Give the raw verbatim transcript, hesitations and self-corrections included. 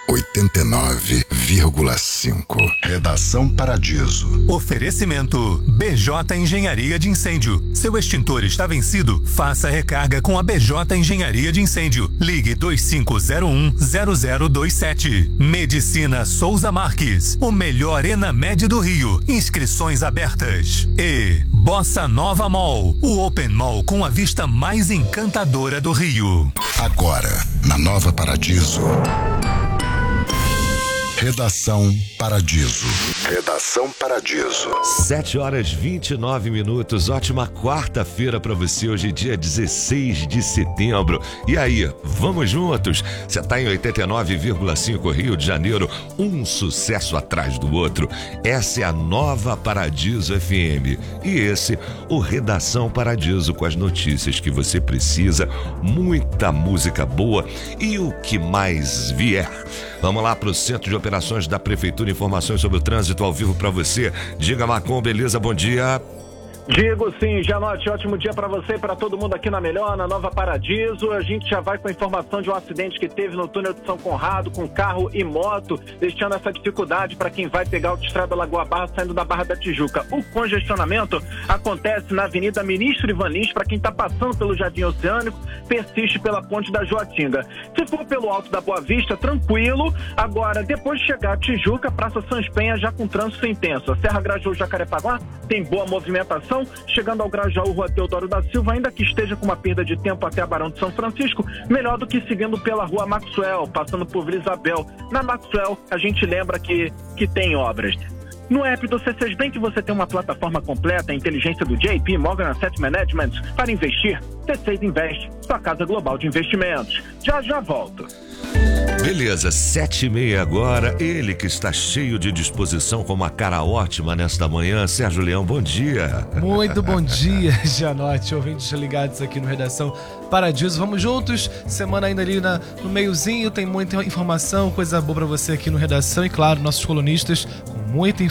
oitenta e nove vírgula cinco. Redação Paradiso. Oferecimento B J Engenharia de Incêndio. Seu extintor está vencido? Faça recarga com a B J Engenharia de Incêndio. Ligue dois cinco zero um zero zero dois sete. Medicina Souza Marques. O melhor Enamed do Rio. Inscrições abertas. E Bossa Nova Mall. O Open Mall com a vista mais encantadora do Rio. Agora, na Nova Paradiso. Redação Paradiso. Redação Paradiso. sete horas e vinte e nove minutos. Ótima quarta-feira para você. Hoje, dia dezesseis de setembro. E aí, vamos juntos? Você tá em oitenta e nove vírgula cinco Rio de Janeiro. Um sucesso atrás do outro. Essa é a Nova Paradiso F M. E esse, o Redação Paradiso, com as notícias que você precisa. Muita música boa e o que mais vier. Vamos lá para o Centro de Operações da Prefeitura. Informações sobre o trânsito ao vivo para você. Diga, Marcon, beleza? Bom dia. Digo sim, Janote, ótimo dia para você e para todo mundo aqui na Melhor, na Nova Paradiso. A gente já vai com a informação de um acidente que teve no túnel de São Conrado com carro e moto, deixando essa dificuldade para quem vai pegar a autoestrada Lagoa Barra saindo da Barra da Tijuca. O congestionamento acontece na Avenida Ministro Ivan Lins, para quem está passando pelo Jardim Oceânico, persiste pela Ponte da Joatinga. Se for pelo Alto da Boa Vista, tranquilo. Agora, depois de chegar a Tijuca, Praça Sans Penha já com trânsito intenso. A Serra Grajaú Jacarepaguá tem boa movimentação. Chegando ao Grajaú, Rua Teodoro da Silva, ainda que esteja com uma perda de tempo até a Barão de São Francisco, melhor do que seguindo pela Rua Maxwell, passando por Vila Isabel. Na Maxwell, a gente lembra que, que tem obras. No app do C C Bank você tem uma plataforma completa, a inteligência do J P Morgan Asset Management para investir. C seis Invest, sua casa global de investimentos. Já já volto. Beleza, sete e meia agora. Ele que está cheio de disposição, com uma cara ótima nesta manhã. Sérgio Leão, bom dia. Muito bom dia, Janote. Ouvintes ligados aqui no Redação Paradiso. Vamos juntos. Semana ainda ali na, no meiozinho. Tem muita informação, coisa boa pra você aqui no Redação. E claro, nossos colunistas com muita informação.